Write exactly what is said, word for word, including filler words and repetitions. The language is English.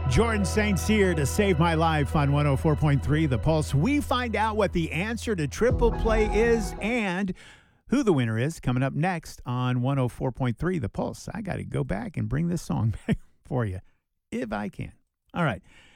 Jordan Saint Cyr to Save My Life on one oh four point three The Pulse. We find out what the answer to Triple Play is and who the winner is coming up next on one oh four point three The Pulse. I got to go back and bring this song back for you if I can. All right.